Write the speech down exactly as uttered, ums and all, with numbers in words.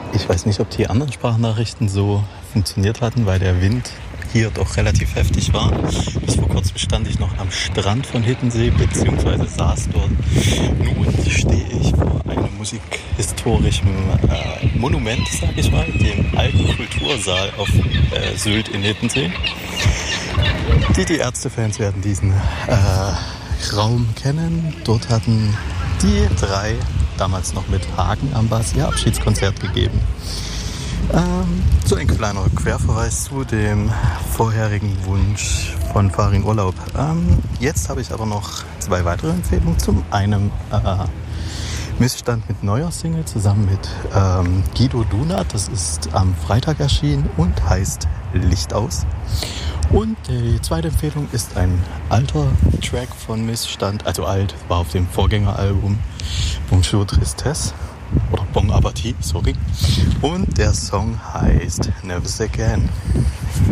Ich weiß nicht, ob die anderen Sprachnachrichten so funktioniert hatten, weil der Wind hier doch relativ heftig war. Bis vor kurzem stand ich noch am Strand von Hiddensee, beziehungsweise saß dort. Nun stehe ich vor einem musikhistorischen äh, Monument, sag ich mal, dem alten Kultursaal auf äh, Sylt in Hiddensee. Die, die Ärzte-Fans werden diesen äh, Raum kennen. Dort hatten die drei, damals noch mit Hagen am Bass, ihr Abschiedskonzert gegeben. Ähm, so ein kleiner Querverweis zu dem vorherigen Wunsch von Farin Urlaub. Ähm, jetzt habe ich aber noch zwei weitere Empfehlungen. Zum einen äh, Missstand mit neuer Single zusammen mit ähm, Guido Dunat. Das ist am Freitag erschienen und heißt Licht aus. Und die zweite Empfehlung ist ein alter Track von Missstand, also alt, war auf dem Vorgängeralbum Bonjour Tristesse oder Bon Appetit, sorry. Und der Song heißt Never Again.